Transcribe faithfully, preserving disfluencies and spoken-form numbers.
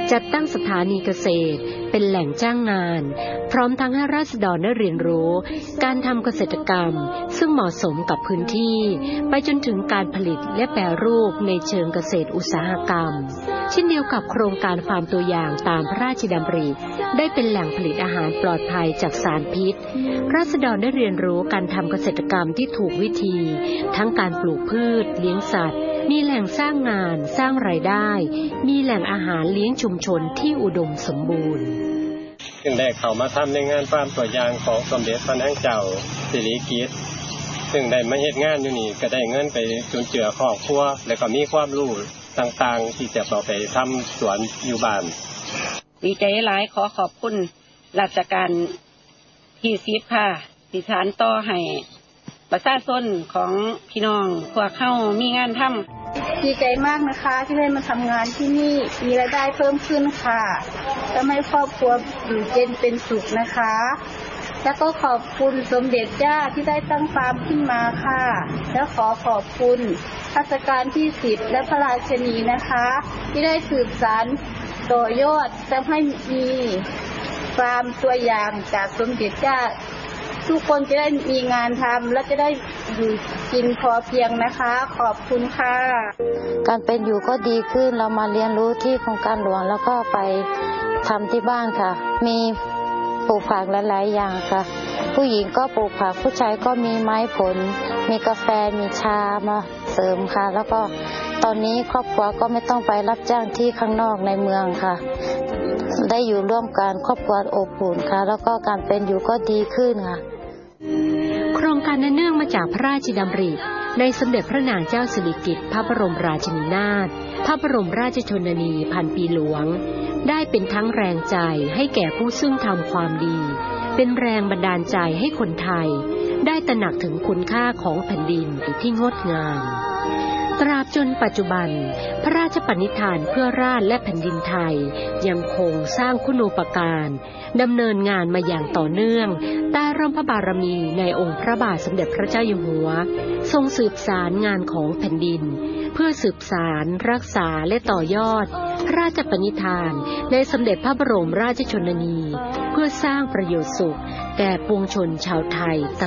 จัดตั้งสถานีเกษตรเป็นแหล่งจ้างงานพร้อมทั้งให้ราษฎรได้เรียนรู้การทำเกษตรกรรมซึ่งเหมาะสมกับพื้นที่ไปจนถึงการผลิตและแปรรูปในเชิงเกษตรอุตสาหกรรมเช่นเดียวกับโครงการฟาร์มตัวอย่างตามพระราชดำริได้เป็นแหล่งผลิตอาหารปลอดภัยจากสารพิษราษฎรได้เรียนรู้การทำเกษตรกรรมที่ถูกวิธีทั้งการปลูกพืชเลี้ยงสัตว์มีแหล่งสร้างงานสร้างรายได้มีแหล่งอาหารเลี้ยงชุมชนที่อุดมสมบูรณ์จึงได้เข้ามาทำในงานฟาร์มตัวอย่างของสมเด็จพระนางเจ้าสิริกิติ์ซึ่งได้มาเฮ็ดงานอยู่นี่ก็ได้เงินไปจุนเจือครอบครัวแล้วก็มีความรู้ต่างๆที่จะเอาไปทำสวนอยู่บ้านดีใจหลายขอขอบคุณราชการที่สิบค่ะที่สานต่อให้ประชาชนของพี่น้องพวกเขามีงานทำดีใจมากนะคะที่ได้มาทำงานที่นี่มีรายได้เพิ่มขึ้นค่ะทำให้ครอบครัวอยู่เย็นเป็นสุขนะคะแล้วก็ขอบคุณสมเด็จย่าที่ได้ตั้งฟาร์มขึ้นมาค่ะแล้วขอขอบคุณรัชกาลที่สิบและพระราชินีนะคะที่ได้สืบสานต่อยอดทำให้มีฟาร์มตัวอย่างจากสมเด็จย่าทุกคนจะได้มีงานทำและจะได้อยู่กินพอเพียงนะคะขอบคุณค่ะการเป็นอยู่ก็ดีขึ้นเรามาเรียนรู้ที่โครงการหลวงแล้วก็ไปทำที่บ้านค่ะมีปลูกผักหลายๆอย่างค่ะผู้หญิงก็ปลูกผักผู้ชายก็มีไม้ผลมีกาแฟมีชามาเสริมค่ะแล้วก็ตอนนี้ครอบครัวก็ไม่ต้องไปรับจ้างที่ข้างนอกในเมืองค่ะได้อยู่ร่วมกันครอบครัวอบอุ่นค่ะแล้วก็การเป็นอยู่ก็ดีขึ้นค่ะโครงการเนื่องมาจากพระราชดำริในสมเด็จพระนางเจ้าสิริกิติ์พระบรมราชินีนาถพระบรมราชชนนีพันปีหลวงได้เป็นทั้งแรงใจให้แก่ผู้ซึ่งทำความดีเป็นแรงบันดาลใจให้คนไทยได้ตระหนักถึงคุณค่าของแผ่นดินที่งดงามตราบจนปัจจุบันพระราชปณิธานเพื่อราษฎร์และแผ่นดินไทยยังคงสร้างคุณูปการดำเนินงานมาอย่างต่อเนื่องใต้ร่มพระบารมีในองค์พระบาทสมเด็จพระเจ้าอยู่หัวทรงสืบสารงานของแผ่นดินเพื่อสืบสารรักษาและต่อยอดพระราชปณิธานในสมเด็จพระบรมราชชนนีเพื่อสร้างประโยชน์สุขแก่ปวงชนชาวไทย